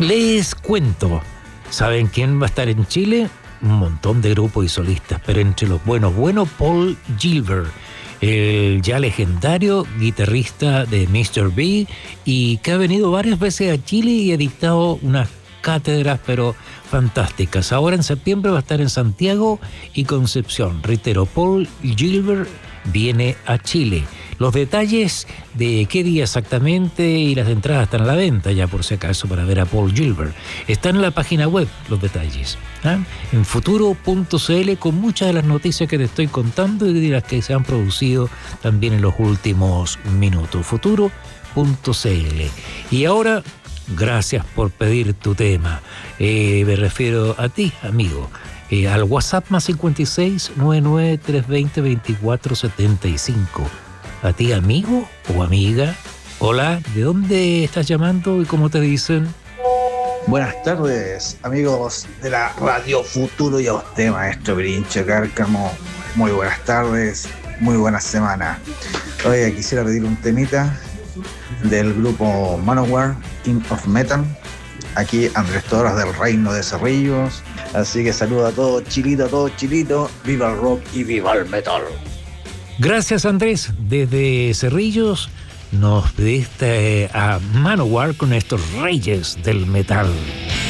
Les cuento, ¿saben quién va a estar en Chile? Un montón de grupos y solistas, pero entre los buenos, Paul Gilbert, el ya legendario guitarrista de Mr. B, y que ha venido varias veces a Chile y ha dictado unas cátedras, pero fantásticas. Ahora en septiembre va a estar en Santiago y Concepción. Reitero, Paul Gilbert viene a Chile. Los detalles de qué día exactamente y las entradas están a la venta, ya por si acaso, para ver a Paul Gilbert. Están en la página web los detalles, en futuro.cl, con muchas de las noticias que te estoy contando y de las que se han producido también en los últimos minutos. Futuro.cl. Y ahora, gracias por pedir tu tema. Me refiero a ti, amigo. Al WhatsApp más 56 99 320 24 75. A ti, amigo o amiga. Hola, ¿de dónde estás llamando y cómo te dicen? Buenas tardes, amigos de la Radio Futuro y a usted, maestro Pirincho Cárcamo. Muy buenas tardes, muy buena semana. Hoy quisiera pedir un temita del grupo Manowar, King of Metal. Aquí Andrés Toras del Reino de Cerrillos. Así que saludo a todos Chilito. Viva el rock y viva el metal. Gracias, Andrés. Desde Cerrillos nos pediste a Manowar con estos reyes del metal.